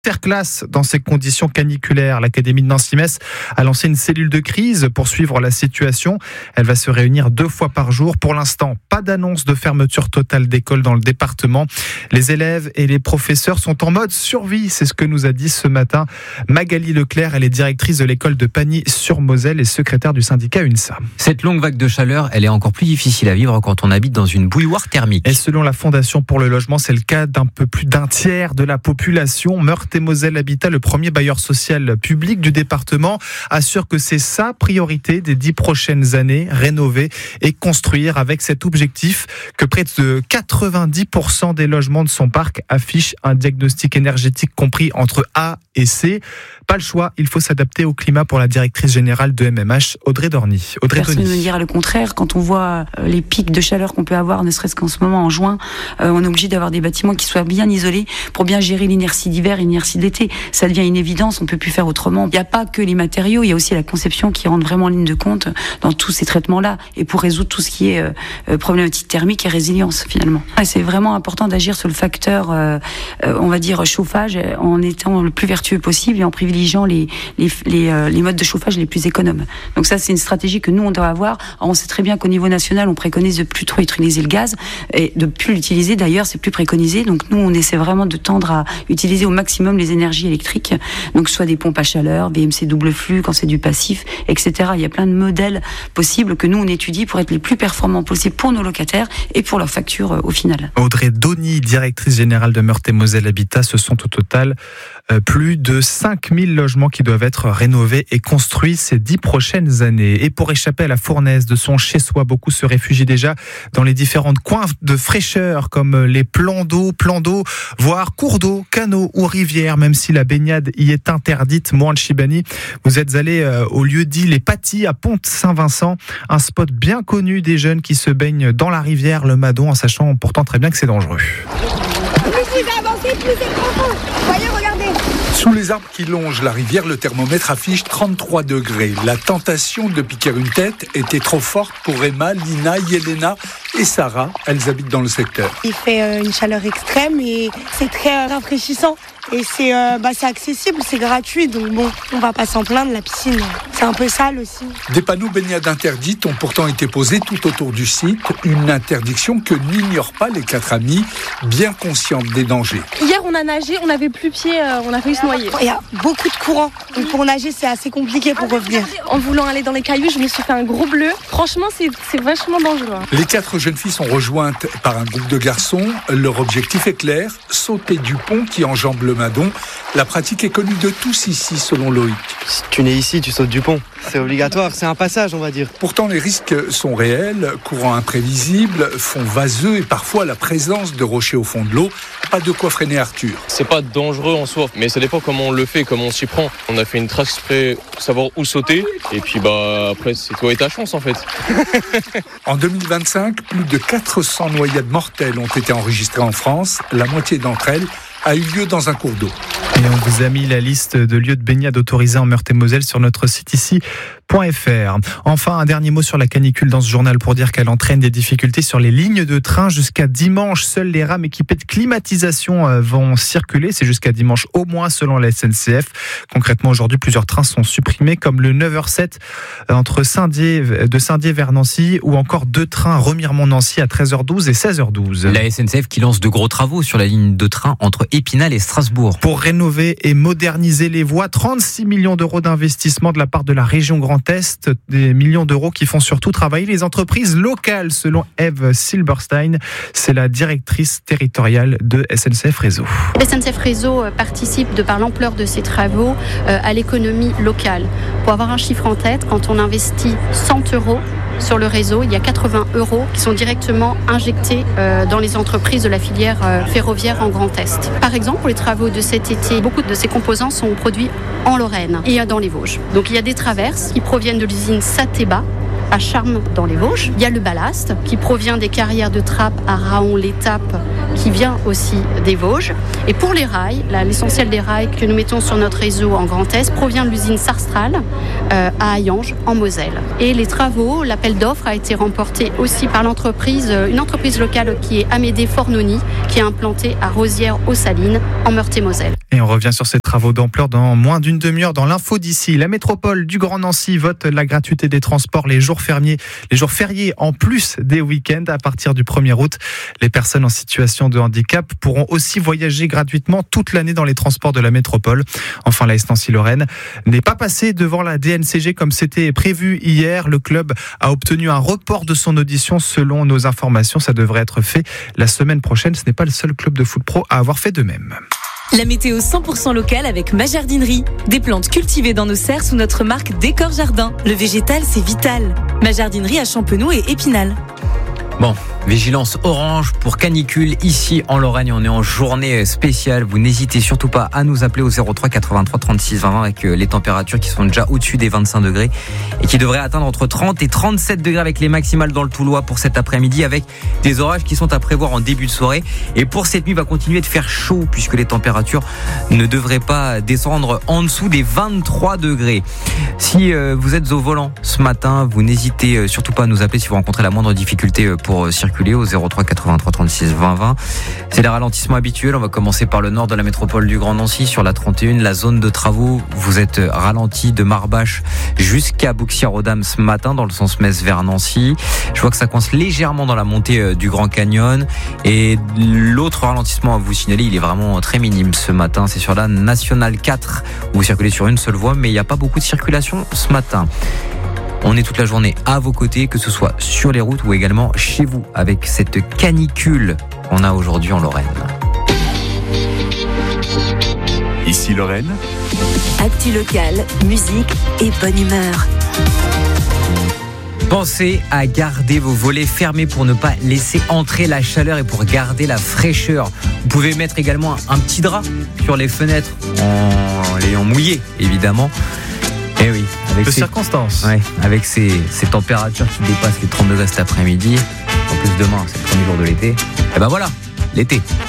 Masterclass dans ces conditions caniculaires. L'Académie de Nancy-Metz a lancé une cellule de crise pour suivre la situation. Elle va se réunir 2 fois par jour. Pour l'instant, pas d'annonce de fermeture totale d'écoles dans le département. Les élèves et les professeurs sont en mode survie. C'est ce que nous a dit ce matin Magali Leclerc. Elle est directrice de l'école de Pagny-sur-Moselle et secrétaire du syndicat UNSA. Cette longue vague de chaleur, elle est encore plus difficile à vivre quand on habite dans une bouilloire thermique. Et selon la Fondation pour le logement, c'est le cas d'un peu plus d'un tiers de la population. Meurthe-et-Moselle Habitat, le premier bailleur social public du département, assure que c'est sa priorité des 10 prochaines années, rénover et construire, avec cet objectif que près de 90% des logements de son parc affichent un diagnostic énergétique compris entre A et C. Pas le choix, il faut s'adapter au climat pour la directrice générale de MMH, Audrey Dorny. Personne ne dira le contraire. Quand on voit les pics de chaleur qu'on peut avoir, ne serait-ce qu'en ce moment en juin, on est obligé d'avoir des bâtiments qui soient bien isolés pour bien gérer l'inertie d'hiver et l'inertie d'été. Ça devient une évidence, on ne peut plus faire autrement. Il n'y a pas que les matériaux, il y a aussi la conception qui rentre vraiment en ligne de compte dans tous ces traitements-là et pour résoudre tout ce qui est problématique thermique et résilience finalement. Et c'est vraiment important d'agir sur le facteur, on va dire, chauffage en étant le plus vertueux possible et en privilégiant les modes de chauffage les plus économes. Donc ça, c'est une stratégie que nous, on doit avoir. Alors, on sait très bien qu'au niveau national, on préconise de plus trop utiliser le gaz et de plus l'utiliser. D'ailleurs, c'est plus préconisé. Donc nous, on essaie vraiment de tendre à utiliser au maximum les énergies électriques. Donc soit des pompes à chaleur, BMC double flux quand c'est du passif, etc. Il y a plein de modèles possibles que nous, on étudie pour être les plus performants possibles pour nos locataires et pour leur facture au final. Audrey Dorny, directrice générale de Meurthe-et-Moselle Habitat, ce sont au total plus de 5000 logements qui doivent être rénovés et construits ces 10 prochaines années. Et pour échapper à la fournaise de son chez-soi, beaucoup se réfugient déjà dans les différents coins de fraîcheur comme les plans d'eau, voire cours d'eau, canaux ou rivières, même si la baignade y est interdite. Mohan Chibani, vous êtes allé au lieu dit Les Patis à Pont-Saint-Vincent, un spot bien connu des jeunes qui se baignent dans la rivière le Madon en sachant pourtant très bien que c'est dangereux. Plus vous avancez, plus c'est profond. Voyez, regardez. Sous les arbres qui longent la rivière, le thermomètre affiche 33 degrés. La tentation de piquer une tête était trop forte pour Emma, Lina, Yelena et Sarah. Elles habitent dans le secteur. Il fait une chaleur extrême et c'est très rafraîchissant. Et c'est accessible, c'est gratuit. Donc bon, on va pas s'en plaindre, la piscine, c'est un peu sale aussi. Des panneaux baignade interdites ont pourtant été posés tout autour du site. Une interdiction que n'ignorent pas les 4 amies, bien conscientes des dangers. Hier, on a nagé, on n'avait plus pied, on a failli se noyer. Il y a beaucoup de courant. Donc pour nager, c'est assez compliqué pour revenir. En voulant aller dans les cailloux, je me suis fait un gros bleu. Franchement, c'est vachement dangereux. Les 4 jeunes filles sont rejointes par un groupe de garçons. Leur objectif est clair, sauter du pont qui enjambe le Madon. La pratique est connue de tous ici, selon Loïc. Si tu nais ici, tu sautes du pont. C'est obligatoire, c'est un passage, on va dire. Pourtant, les risques sont réels, courants imprévisibles, fonds vaseux et parfois la présence de rochers au fond de l'eau. Pas de quoi freiner Arthur. C'est pas dangereux en soi, mais ça dépend comment on le fait, comment on s'y prend. On a fait une trace exprès pour savoir où sauter, et puis après c'est toi et ta chance en fait. En 2025, plus de 400 noyades mortelles ont été enregistrées en France. La moitié d'entre elles a eu lieu dans un cours d'eau. Et on vous a mis la liste de lieux de baignade autorisés en Meurthe-et-Moselle sur notre site ici.fr. Enfin, un dernier mot sur la canicule dans ce journal pour dire qu'elle entraîne des difficultés sur les lignes de train. Jusqu'à dimanche, seules les rames équipées de climatisation vont circuler. C'est jusqu'à dimanche au moins selon la SNCF. Concrètement, aujourd'hui, plusieurs trains sont supprimés comme le 9h07 entre de Saint-Dié vers Nancy ou encore 2 trains Remiremont-Nancy à 13h12 et 16h12. La SNCF qui lance de gros travaux sur la ligne de train entre Épinal et Strasbourg. Pour rénover et moderniser les voies, 36 millions d'euros d'investissement de la part de la région Grand Est, des millions d'euros qui font surtout travailler les entreprises locales, selon Eve Silberstein. C'est la directrice territoriale de SNCF Réseau. SNCF Réseau participe, de par l'ampleur de ces travaux, à l'économie locale. Pour avoir un chiffre en tête, quand on investit 100 euros sur le réseau, il y a 80 euros qui sont directement injectés dans les entreprises de la filière ferroviaire en Grand Est. Par exemple, pour les travaux de cet été, beaucoup de ces composants sont produits en Lorraine et dans les Vosges. Donc il y a des traverses qui proviennent de l'usine Sateba à Charmes dans les Vosges. Il y a le ballast qui provient des carrières de Trappes à Raon-l'Étape qui vient aussi des Vosges. Et pour les rails, l'essentiel des rails que nous mettons sur notre réseau en Grand Est provient de l'usine Sarstral à Hayange en Moselle. Et les travaux, l'appel d'offres a été remporté aussi par une entreprise locale qui est Amédée Fornoni, qui est implantée à Rosières-aux-Salines en Meurthe-et-Moselle. Et on revient sur ces travaux d'ampleur dans moins d'une demi-heure dans l'info d'ici. La métropole du Grand Nancy vote la gratuité des transports les jours fériés en plus des week-ends. À partir du 1er août, les personnes en situation de handicap pourront aussi voyager gratuitement toute l'année dans les transports de la métropole. Enfin, l'AS Nancy-Lorraine n'est pas passé devant la DNCG comme c'était prévu hier. Le club a obtenu un report de son audition selon nos informations. Ça devrait être fait la semaine prochaine. Ce n'est pas le seul club de foot pro à avoir fait de même. La météo 100% locale avec ma jardinerie. Des plantes cultivées dans nos serres sous notre marque Décor Jardin. Le végétal, c'est vital. Ma jardinerie à Champenoux et Épinal. Bon, vigilance orange pour canicule ici en Lorraine. On est en journée spéciale. Vous n'hésitez surtout pas à nous appeler au 03 83 36 20 avec les températures qui sont déjà au-dessus des 25 degrés et qui devraient atteindre entre 30 et 37 degrés avec les maximales dans le Toulois pour cet après-midi avec des orages qui sont à prévoir en début de soirée. Et pour cette nuit, il va continuer de faire chaud puisque les températures ne devraient pas descendre en dessous des 23 degrés. Si vous êtes au volant ce matin, vous n'hésitez surtout pas à nous appeler si vous rencontrez la moindre difficulté pour circuler au 03 83 36 20 20. C'est les ralentissements habituels. On va commencer par le nord de la métropole du Grand Nancy sur la 31, la zone de travaux. Vous êtes ralenti de Marbache jusqu'à Bouxières-aux-Dames ce matin dans le sens Metz vers Nancy. Je vois que ça coince légèrement dans la montée du Grand Canyon et l'autre ralentissement à vous signaler, il est vraiment très minime ce matin. C'est sur la Nationale 4 où vous circulez sur une seule voie mais il n'y a pas beaucoup de circulation ce matin. On est toute la journée à vos côtés, que ce soit sur les routes ou également chez vous, avec cette canicule qu'on a aujourd'hui en Lorraine. Ici Lorraine. Actu locale, musique et bonne humeur. Pensez à garder vos volets fermés pour ne pas laisser entrer la chaleur et pour garder la fraîcheur. Vous pouvez mettre également un petit drap sur les fenêtres en l'ayant mouillé, évidemment. Eh oui, avec circonstances. Ouais, avec ces températures qui dépassent les 30 degrés cet après-midi. En plus, demain, c'est le premier jour de l'été. Et ben voilà, l'été.